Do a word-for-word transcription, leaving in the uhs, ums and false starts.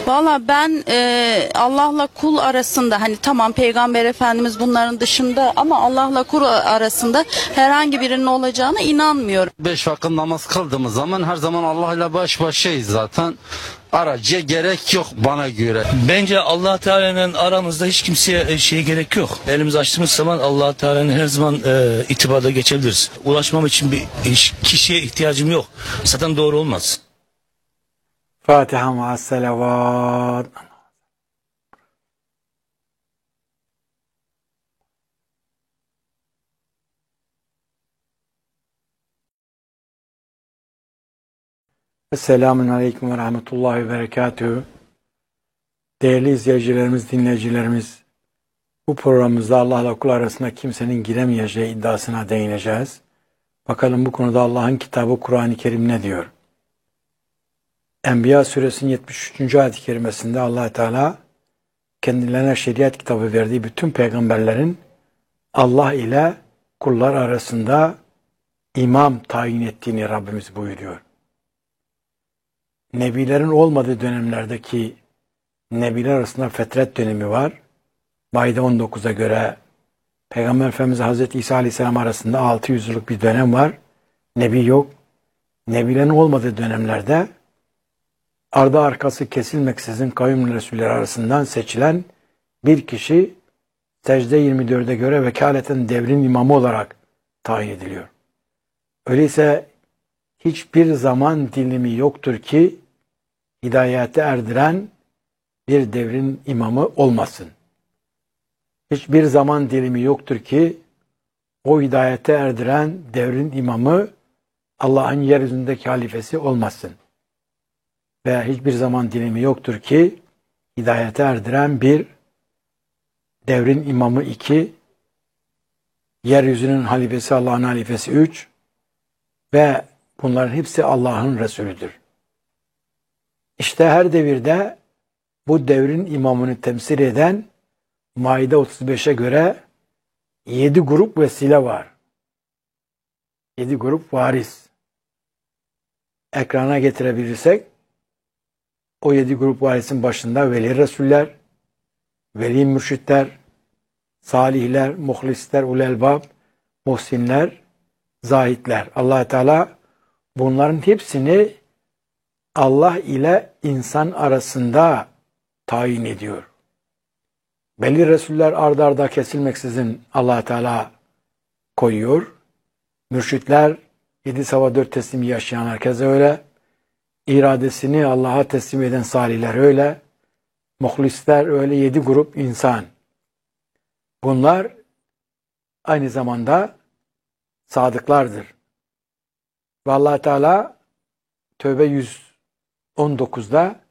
Valla ben e, Allah'la kul arasında, hani tamam Peygamber Efendimiz bunların dışında, ama Allah'la kul arasında herhangi birinin olacağına inanmıyorum. Beş vakit namaz kıldığımız zaman her zaman Allah ile baş başayız zaten. Aracıya gerek yok bana göre. Bence Allah Teala'nın aramızda hiç kimseye şeye gerek yok. Elimizi açtığımız zaman Allah Teala'nın her zaman e, itibada geçebiliriz. Ulaşmam için bir kişiye ihtiyacım yok. Zaten doğru olmaz. Fatiha ma'as selavat. Esselamun Aleyküm ve Rahmetullahi ve Berekatühü. Değerli izleyicilerimiz, dinleyicilerimiz, bu programımızda Allah'la kul arasında kimsenin giremeyeceği iddiasına değineceğiz. Bakalım bu konuda Allah'ın kitabı Kur'an-ı Kerim ne diyor? Enbiya suresinin yetmiş üçüncü ayet-i kerimesinde Allah Teala kendilerine şeriat kitabı verdiği bütün peygamberlerin Allah ile kullar arasında imam tayin ettiğini Rabbimiz buyuruyor. Nebilerin olmadığı dönemlerdeki nebiler arasında fetret dönemi var. Maide on dokuza göre Peygamber Efendimiz Hazreti İsa Aleyhisselam arasında altı yüz yıllık bir dönem var. Nebi yok. Nebilerin olmadığı dönemlerde ardı arkası kesilmeksizin kavim Resulleri arasından seçilen bir kişi secde yirmi dörde göre vekaleten devrin imamı olarak tayin ediliyor. Öyleyse hiçbir zaman dilimi yoktur ki hidayete erdiren bir devrin imamı olmasın. Hiçbir zaman dilimi yoktur ki o hidayete erdiren devrin imamı Allah'ın yeryüzündeki halifesi olmasın. Ve hiçbir zaman dilimi yoktur ki hidayete erdiren bir devrin imamı iki, yeryüzünün halifesi Allah'ın halifesi üç ve bunların hepsi Allah'ın Resulüdür. İşte her devirde bu devrin imamını temsil eden Maide otuz beşe göre yedi grup vesile var. Yedi grup varis. Ekrana getirebilirsek o yedi grup varisin başında veli resuller, veli mürşitler, salihler, muhlisler, ulelbab, muhsinler, zahitler. Allah Teala bunların hepsini Allah ile insan arasında tayin ediyor. Belli resuller arda arda kesilmeksizin Allah Teala koyuyor. Mürşitler yedi sava dört teslimi yaşayan herkese öyle. İradesini Allah'a teslim eden salihler öyle. Muhlisler öyle, yedi grup insan. Bunlar aynı zamanda sadıklardır. Ve Allah Teala Tövbe yüz on dokuzda